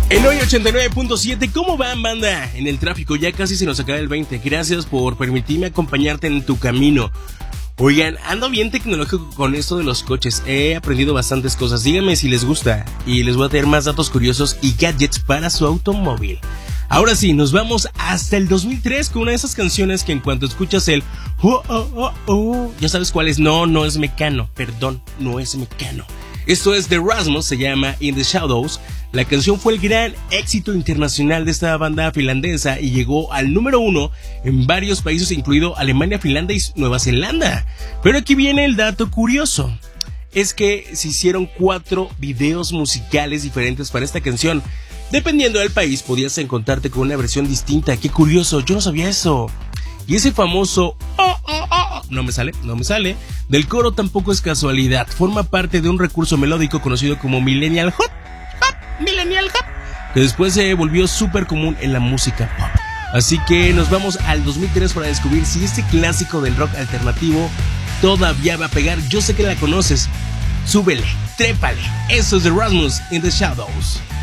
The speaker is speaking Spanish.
El hoy 89.7, ¿cómo van, banda? En el tráfico ya casi se nos acaba el 20. Gracias por permitirme acompañarte en tu camino. Oigan, ando bien tecnológico con esto de los coches. He aprendido bastantes cosas. Díganme si les gusta y les voy a traer más datos curiosos y gadgets para su automóvil. Ahora sí, nos vamos hasta el 2003 con una de esas canciones que en cuanto escuchas el ya sabes cuál es. No es Mecano, perdón, no es Mecano. Esto es de Rasmus, se llama In the Shadows. La canción fue el gran éxito internacional de esta banda finlandesa y llegó al número 1 en varios países, incluido Alemania, Finlandia y Nueva Zelanda. Pero aquí viene el dato curioso. Es que se hicieron 4 videos musicales diferentes para esta canción. Dependiendo del país, podías encontrarte con una versión distinta. ¡Qué curioso! Yo no sabía eso. Y ese famoso no me sale, del coro tampoco es casualidad. Forma parte de un recurso melódico conocido como Millennial Hop, que después se volvió súper común en la música pop. Así que nos vamos al 2003 para descubrir si este clásico del rock alternativo todavía va a pegar. Yo sé que la conoces. Súbele, trépale. Eso es de Rasmus, In the Shadows.